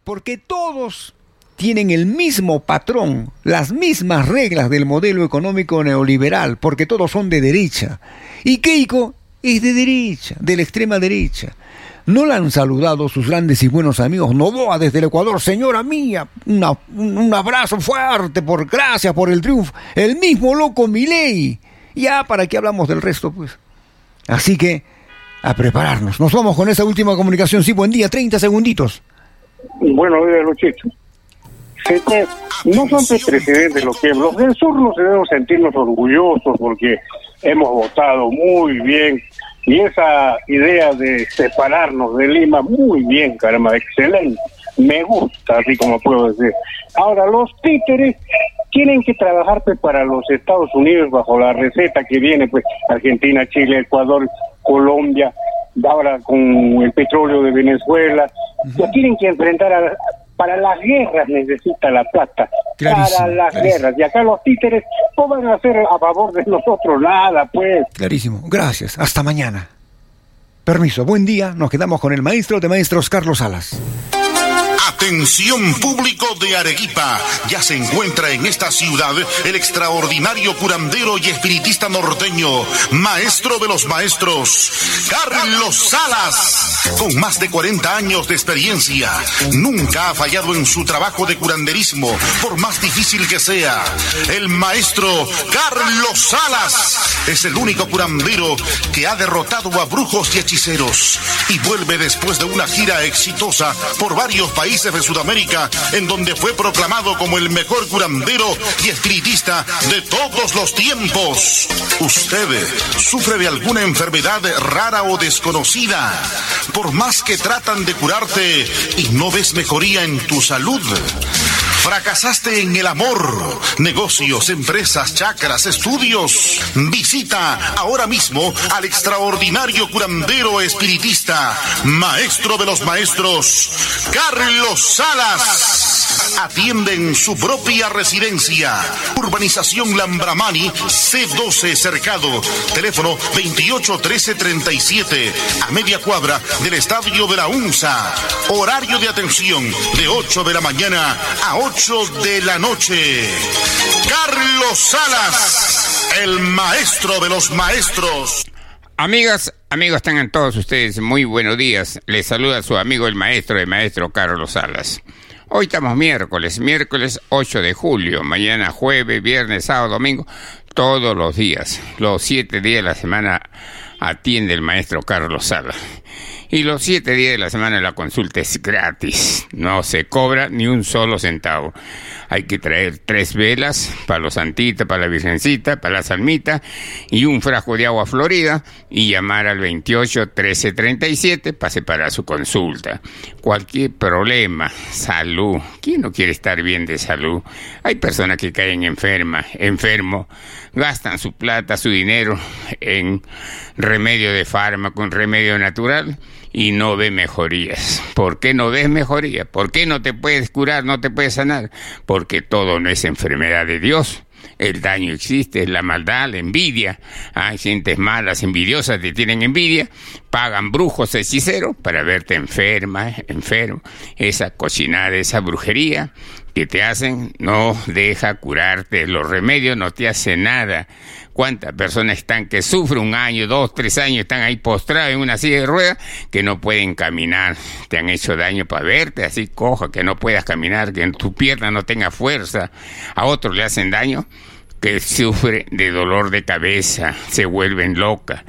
porque todos tienen el mismo patrón, las mismas reglas del modelo económico neoliberal, porque todos son de derecha. Y Keiko es de derecha, de la extrema derecha. No la han saludado sus grandes y buenos amigos Noboa desde el Ecuador. Señora mía, un abrazo fuerte, gracias por el triunfo. El mismo loco Milei. Ya, ¿para qué hablamos del resto, pues? Así que, a prepararnos. Nos vamos con esa última comunicación. Sí, buen día, 30 segunditos. Buenos días, muchachos. No son presidentes los del sur nos debemos sentirnos orgullosos porque hemos votado muy bien. Y esa idea de separarnos de Lima, muy bien, caramba, excelente. Me gusta, así como puedo decir. Ahora, los títeres tienen que trabajar pues para los Estados Unidos bajo la receta que viene, pues, Argentina, Chile, Ecuador, Colombia, ahora con el petróleo de Venezuela. Ya tienen que enfrentar para las guerras necesita la plata. Clarísimo, para las guerras. Y acá los títeres no van a hacer a favor de nosotros nada, pues. Clarísimo. Gracias. Hasta mañana. Permiso. Buen día. Nos quedamos con el maestro de maestros, Carlos Salas. Atención público de Arequipa, ya se encuentra en esta ciudad el extraordinario curandero y espiritista norteño, maestro de los maestros, Carlos Salas. Con más de 40 años de experiencia, nunca ha fallado en su trabajo de curanderismo, por más difícil que sea. El maestro Carlos Salas es el único curandero que ha derrotado a brujos y hechiceros y vuelve después de una gira exitosa por varios países de Sudamérica, en donde fue proclamado como el mejor curandero y espiritista de todos los tiempos. ¿Usted sufre de alguna enfermedad rara o desconocida? Por más que tratan de curarte y no ves mejoría en tu salud. ¿Fracasaste en el amor, negocios, empresas, chakras, estudios? Visita ahora mismo al extraordinario curandero espiritista, maestro de los maestros, Carlos Salas. Atiende en su propia residencia. Urbanización Lambramani, C12 Cercado. Teléfono 281337, a media cuadra del Estadio de la UNSA. Horario de atención de 8 de la mañana a 8 de la noche. Carlos Salas, el maestro de los maestros. Amigas, amigos, tengan todos ustedes muy buenos días. Les saluda su amigo el maestro Carlos Salas. Hoy estamos miércoles 8 de julio, mañana jueves, viernes, sábado, domingo, todos los días, los 7 días de la semana atiende el maestro Carlos Salas. Y los 7 días de la semana la consulta es gratis, no se cobra ni un solo centavo. Hay que traer 3 velas para los santitas, para la virgencita, para la salmita y un frasco de agua florida y llamar al 281337 para separar su consulta. Cualquier problema, salud, ¿quién no quiere estar bien de salud? Hay personas que caen enfermos, gastan su plata, su dinero en remedio de fármaco, en remedio natural y no ve mejorías. ¿Por qué no ves mejoría? ¿Por qué no te puedes curar, no te puedes sanar? Porque todo no es enfermedad de Dios. El daño existe, es la maldad, la envidia. Hay gentes malas, envidiosas, te tienen envidia, pagan brujos, hechiceros para verte enfermo. Esa cochinada, esa brujería que te hacen no deja curarte. Los remedios no te hacen nada. ¿Cuántas personas están que sufren 1 año, 2, 3 años, están ahí postrados en una silla de ruedas que no pueden caminar? Te han hecho daño para verte así coja, que no puedas caminar, que en tu pierna no tenga fuerza. A otros le hacen daño, que sufre de dolor de cabeza, se vuelven loca,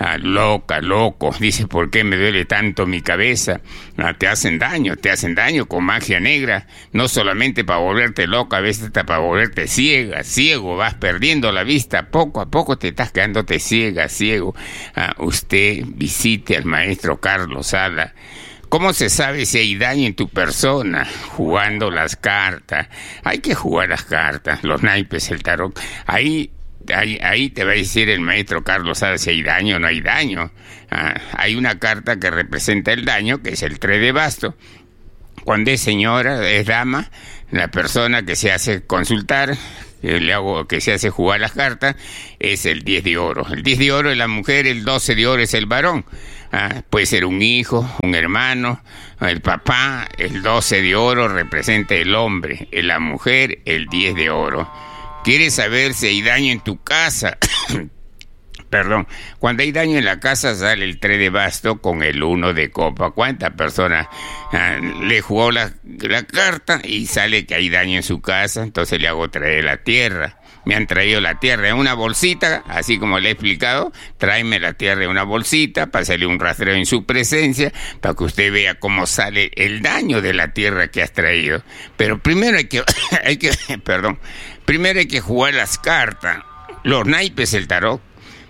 loco. Dice, ¿por qué me duele tanto mi cabeza? Te hacen daño con magia negra, no solamente para volverte loca, a veces hasta para volverte ciego, vas perdiendo la vista, poco a poco te estás quedándote ciego. Usted visite al maestro Carlos Salas. ¿Cómo se sabe si hay daño en tu persona? Jugando las cartas. Hay que jugar las cartas, los naipes, el tarot. Ahí te va a decir el maestro Carlos Salas si hay daño o no hay daño. Hay una carta que representa el daño, que es el 3 de bastos. Cuando es señora, es dama, la persona que se hace consultar, que se hace jugar las cartas, es el 10 de oro. El 10 de oro es la mujer, el 12 de oro es el varón. Puede ser un hijo, un hermano, el papá. El 12 de oro representa el hombre, la mujer, el 10 de oro. ¿Quieres saber si hay daño en tu casa? Perdón, cuando hay daño en la casa sale el 3 de basto con el 1 de copa. ¿Cuántas personas le jugó la carta y sale que hay daño en su casa? Entonces le hago traer la tierra. Me han traído la tierra en una bolsita, así como le he explicado. Tráeme la tierra en una bolsita, pásale un rastreo en su presencia, para que usted vea cómo sale el daño de la tierra que has traído. Pero primero primero hay que jugar las cartas, los naipes, el tarot,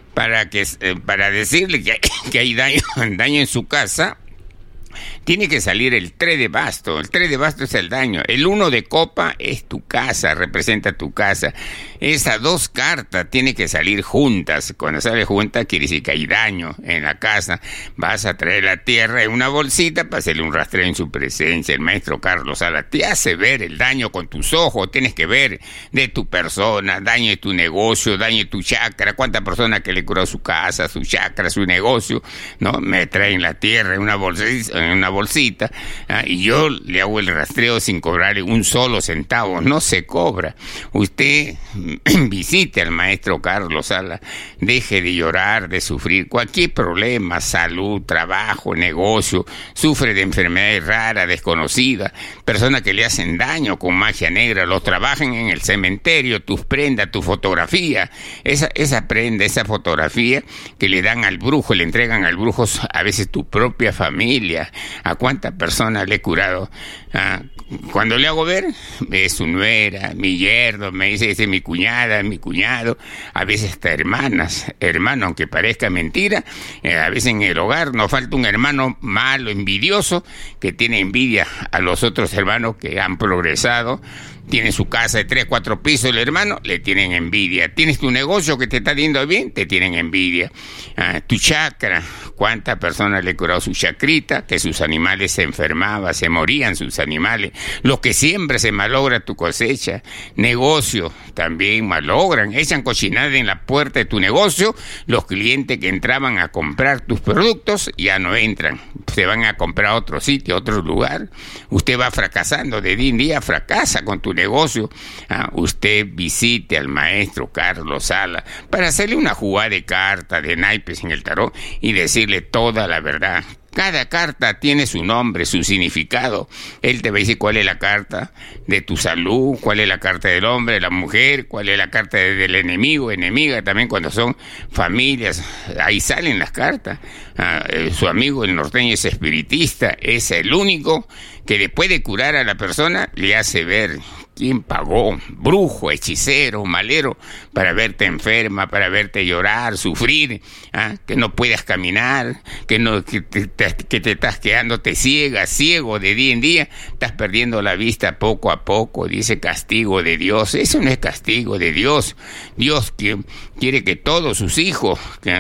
para decirle que hay daño en su casa. Tiene que salir el 3 de basto. El 3 de basto es el daño. El 1 de copa es tu casa, representa tu casa. Esas dos cartas tienen que salir juntas. Cuando sale juntas quiere decir que hay daño en la casa. Vas a traer la tierra en una bolsita para hacerle un rastreo en su presencia. El maestro Carlos Salas te hace ver el daño con tus ojos. Tienes que ver de tu persona, daño de tu negocio, daño de tu chakra. ¿Cuántas personas que le curó su casa, su chakra, su negocio? ¿No? Me traen la tierra en una bolsita, y yo le hago el rastreo sin cobrarle un solo centavo. No se cobra. Usted visite al maestro Carlos Salas, deje de llorar, de sufrir cualquier problema, salud, trabajo, negocio, sufre de enfermedades raras, desconocidas, personas que le hacen daño con magia negra, los trabajan en el cementerio, tus prendas, tu fotografía, esa prenda, esa fotografía que le dan al brujo, le entregan al brujo a veces tu propia familia. ¿A cuántas personas le he curado? Cuando le hago ver, es su nuera, mi yerno, me dice, ese es mi cuñada, mi cuñado, a veces hasta hermanos, aunque parezca mentira, a veces en el hogar nos falta un hermano malo, envidioso, que tiene envidia a los otros hermanos que han progresado. Tiene su casa de 3, 4 pisos el hermano, le tienen envidia. Tienes tu negocio que te está yendo bien, te tienen envidia. Tu chakra, ¿cuántas personas le he curado su chacrita? Que sus animales se enfermaban, se morían sus animales. Lo que siempre se malogra tu cosecha. Negocio, también malogran. Echan cochinada en la puerta de tu negocio. Los clientes que entraban a comprar tus productos ya no entran. Se van a comprar a otro sitio, a otro lugar. Usted va fracasando, de día en día fracasa con tu negocio. Usted visite al maestro Carlos Salas para hacerle una jugada de cartas, de naipes en el tarot y decirle toda la verdad. Cada carta tiene su nombre, su significado. Él te va a decir cuál es la carta de tu salud, cuál es la carta del hombre, de la mujer, cuál es la carta del enemigo, enemiga, también cuando son familias. Ahí salen las cartas. Su amigo el norteño es espiritista, es el único que después de curar a la persona le hace ver quién pagó, brujo, hechicero, malero, para verte enferma, para verte llorar, sufrir, que no puedas caminar, que te estás quedándote ciego de día en día, estás perdiendo la vista poco a poco, dice castigo de Dios. Eso no es castigo de Dios. Dios quiere que todos sus hijos,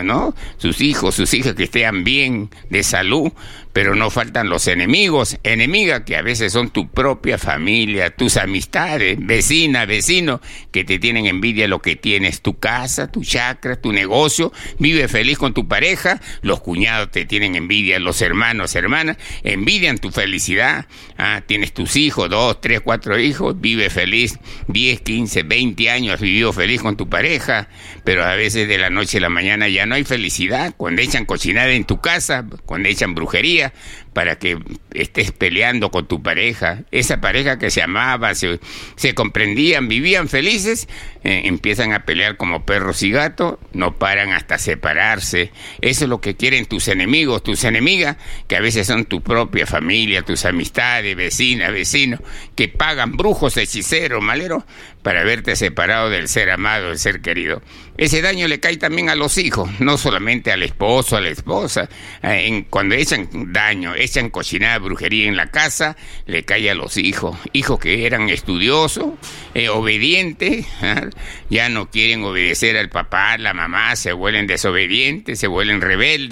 sus hijas que estén bien de salud, pero no faltan los enemigos, enemigas, que a veces son tu propia familia, tus amistades, vecina, vecino, que te tienen envidia lo que tienes, tu casa, tu chakra, tu negocio. Vive feliz con tu pareja. Los cuñados te tienen envidia, los hermanos, hermanas, envidian tu felicidad. Tienes tus hijos, 2, 3, 4 hijos, vive feliz, 10, 15, 20 años has vivido feliz con tu pareja, pero a veces de la noche a la mañana ya no hay felicidad, cuando echan cochinada en tu casa, cuando echan brujería, para que estés peleando con tu pareja. Esa pareja que se amaba, se comprendían, vivían felices, empiezan a pelear como perros y gatos, no paran hasta separarse. Eso es lo que quieren tus enemigos, tus enemigas, que a veces son tu propia familia, tus amistades, vecinas, vecinos, que pagan brujos, hechiceros, maleros, para verte separado del ser amado, del ser querido. Ese daño le cae también a los hijos, no solamente al esposo, a la esposa. Cuando echan daño, echan cochinada, brujería en la casa, le cae a los hijos que eran estudiosos, obedientes, ya no quieren obedecer al papá, la mamá, se vuelven desobedientes, se vuelven rebeldes,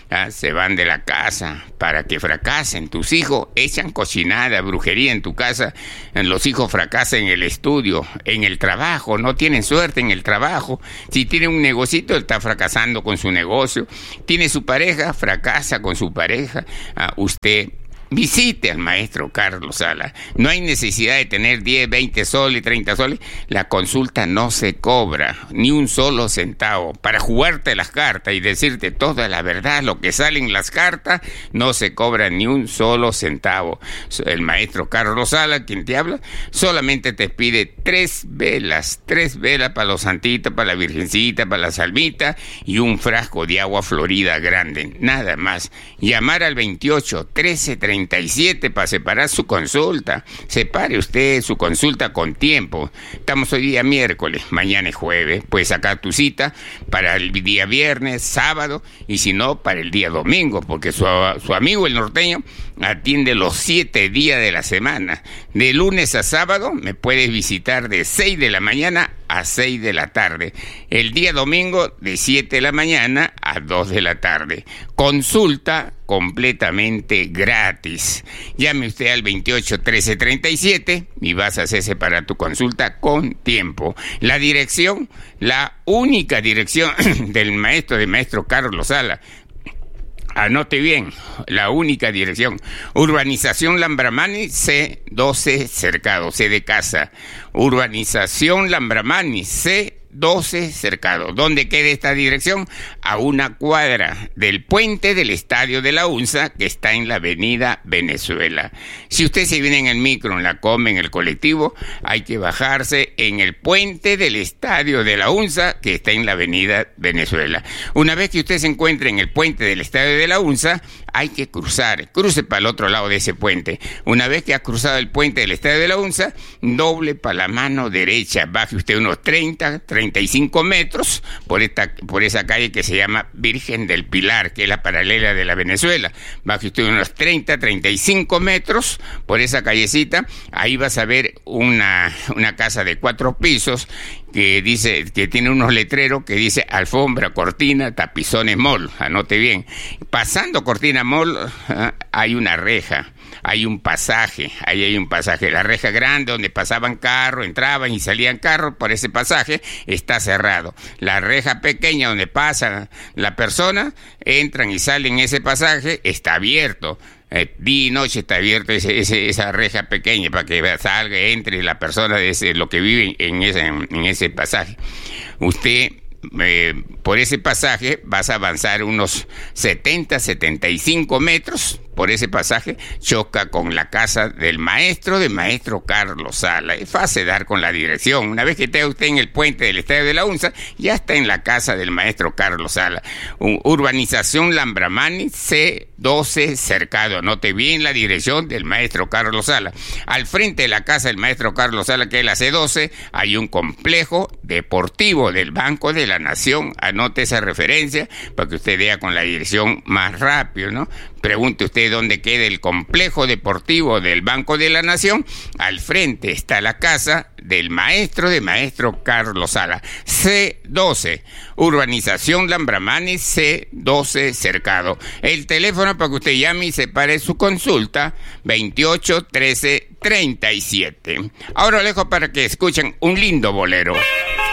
Se van de la casa para que fracasen. Tus hijos echan cochinada, brujería en tu casa. Los hijos fracasan en el estudio, en el trabajo, no tienen suerte en el trabajo. Si tiene un negocito, está fracasando con su negocio. Tiene su pareja, fracasa con su pareja. Usted visite al maestro Carlos Salas. No hay necesidad de tener 10, 20 soles, 30 soles. La consulta no se cobra ni un solo centavo. Para jugarte las cartas y decirte toda la verdad, lo que sale en las cartas, no se cobra ni un solo centavo. El maestro Carlos Salas, quien te habla, solamente te pide 3 velas para los santitos, para la virgencita, para la salmita y un frasco de agua florida grande. Nada más. Llamar al 28 13 37 para separar su consulta. Separe usted su consulta con tiempo. Estamos hoy día miércoles, mañana es jueves. Puedes sacar tu cita para el día viernes, sábado y si no, para el día domingo, porque su amigo el norteño atiende los 7 días de la semana. De lunes a sábado me puedes visitar de 6 de la mañana a 6 de la tarde. El día domingo de 7 de la mañana a 2 de la tarde. Consulta completamente gratis. Llame usted al 28 13 37 y vas a hacerse para tu consulta con tiempo. La dirección, la única dirección del maestro Carlos Salas. Anote bien, la única dirección. Urbanización Lambramani, C12 Cercado, C de casa. Urbanización Lambramani, C12 Cercado. ¿Dónde queda esta dirección? A una cuadra del puente del Estadio de la UNSA, que está en la avenida Venezuela. Si usted se viene en el micro, en la Come, en el colectivo, hay que bajarse en el puente del Estadio de la UNSA, que está en la avenida Venezuela. Una vez que usted se encuentre en el puente del Estadio de la UNSA, hay que cruce para el otro lado de ese puente. Una vez que ha cruzado el puente del Estadio de la UNSA, doble para la mano derecha, baje usted unos 35 metros por esa calle que se llama Virgen del Pilar, que es la paralela de la Venezuela. Baje usted unos 35 metros por esa callecita, ahí vas a ver una casa de 4 pisos que dice, que tiene unos letreros que dice alfombra, cortina, tapizones mall. Anote bien. Pasando cortina mall, hay una reja, hay un pasaje, ahí hay un pasaje. La reja grande donde pasaban carros, entraban y salían carros, por ese pasaje está cerrado. La reja pequeña donde pasa la persona, entran y salen en ese pasaje, está abierto. Día y noche está abierto esa reja pequeña para que salga, entre la persona de lo que vive en ese pasaje. Usted por ese pasaje vas a avanzar unos 75 metros. Por ese pasaje choca con la casa del maestro Carlos Salas. Es fácil dar con la dirección. Una vez que esté usted en el puente del Estadio de la UNSA, ya está en la casa del maestro Carlos Salas. Urbanización Lambramani, C12 Cercado. Anote bien la dirección del maestro Carlos Salas. Al frente de la casa del maestro Carlos Salas, que es la C12, hay un complejo deportivo del Banco de la Nación. Anote esa referencia para que usted vea con la dirección más rápido, ¿no? Pregunte usted dónde queda el complejo deportivo del Banco de la Nación. Al frente está la casa del maestro Carlos Salas. C12, Urbanización Lambramani, C12 Cercado. El teléfono para que usted llame y separe su consulta, 28 13 37. Ahora lo dejo para que escuchen un lindo bolero.